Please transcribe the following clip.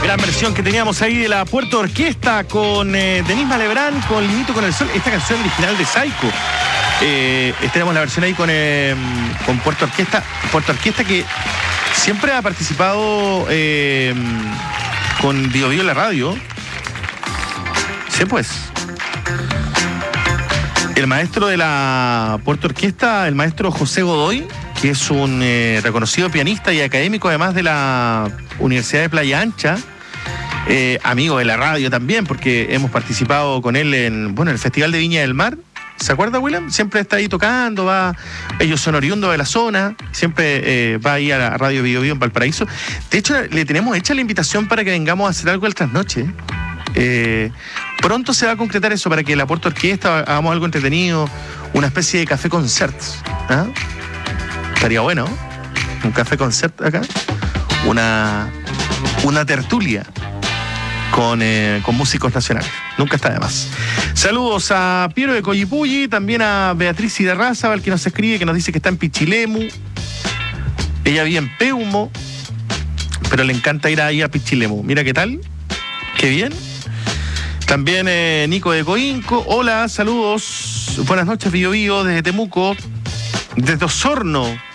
Gran versión que teníamos ahí de la Puerto Orquesta con Denise Malebrán, con Linito con el Sol, esta canción original de Psycho. Tenemos la versión ahí con Puerto Orquesta que siempre ha participado con Bio Bio en la radio. Sí, pues. El maestro de la Puerto Orquesta, el maestro José Godoy, que es un reconocido pianista y académico además de la Universidad de Playa Ancha, amigo de la radio también, porque hemos participado con él en el Festival de Viña del Mar. ¿Se acuerda, William? Siempre está ahí tocando, ellos son oriundos de la zona, siempre va ahí a la radio Bio Bio en Valparaíso. De hecho, le tenemos hecha la invitación para que vengamos a hacer algo al trasnoche. Pronto se va a concretar eso para que la Puerto Orquesta hagamos algo entretenido, una especie de café concert. ¿Ah? Estaría bueno, un café concert acá, una tertulia con músicos nacionales. Nunca está de más. Saludos a Piero de Coyipulli, también a Beatriz Iderrázaval, que nos escribe, que nos dice que está en Pichilemu. Ella vive en Peumo, pero le encanta ir ahí a Pichilemu. Mira qué tal, qué bien. También Nico de Coinco. Hola, saludos. Buenas noches, Bio Bio, desde Temuco, desde Osorno.